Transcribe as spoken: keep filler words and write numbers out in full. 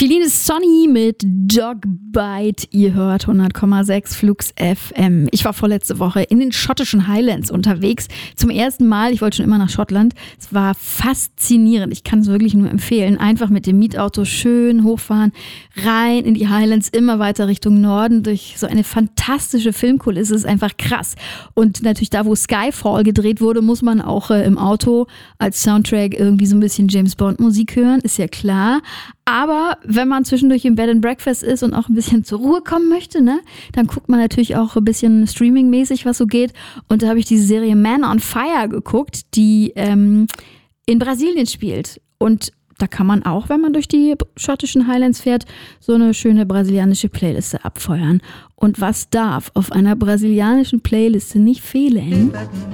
Feline Sonny mit Dog Bite. Ihr hört hundert Komma sechs Flux F M. Ich war vorletzte Woche in den schottischen Highlands unterwegs. Zum ersten Mal. Ich wollte schon immer nach Schottland. Es war faszinierend. Ich kann es wirklich nur empfehlen. Einfach mit dem Mietauto schön hochfahren, rein in die Highlands, immer weiter Richtung Norden durch so eine fantastische Filmkulisse. Es ist einfach krass. Und natürlich da, wo Skyfall gedreht wurde, muss man auch äh, im Auto als Soundtrack irgendwie so ein bisschen James Bond Musik hören. Ist ja klar. Aber wenn man zwischendurch im Bed and Breakfast ist und auch ein bisschen zur Ruhe kommen möchte, ne, dann guckt man natürlich auch ein bisschen streamingmäßig, was so geht. Und da habe ich diese Serie Man on Fire geguckt, die ähm, in Brasilien spielt. Und da kann man auch, wenn man durch die schottischen Highlands fährt, so eine schöne brasilianische Playliste abfeuern. Und was darf auf einer brasilianischen Playliste nicht fehlen?